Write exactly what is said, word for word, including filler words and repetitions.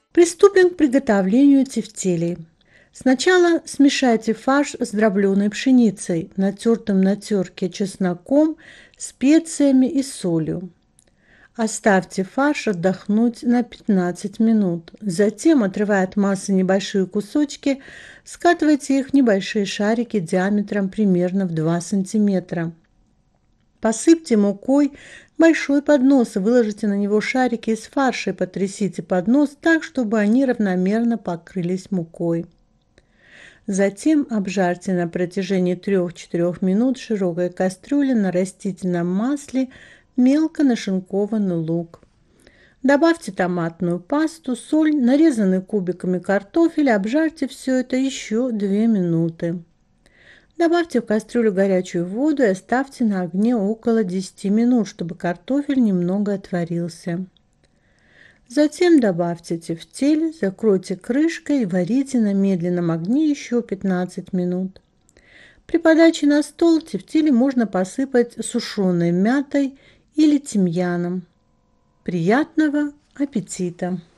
Приступим к приготовлению тефтелей. Сначала смешайте фарш с дробленой пшеницей, натертым на терке чесноком, специями и солью. Оставьте фарш отдохнуть на пятнадцать минут. Затем, отрывая от массы небольшие кусочки, скатывайте их в небольшие шарики диаметром примерно в два сантиметра. Посыпьте мукой большой поднос и выложите на него шарики из фарша и потрясите поднос так, чтобы они равномерно покрылись мукой. Затем обжарьте на протяжении трёх-четырёх минут в широкой кастрюле на растительном масле мелко нашинкованный лук. Добавьте томатную пасту, соль, нарезанный кубиками картофель, обжарьте все это еще две минуты. Добавьте в кастрюлю горячую воду и оставьте на огне около десяти минут, чтобы картофель немного отварился. Затем добавьте тефтель, закройте крышкой и варите на медленном огне еще пятнадцать минут. При подаче на стол тефтели можно посыпать сушеной мятой или тимьяном. Приятного аппетита!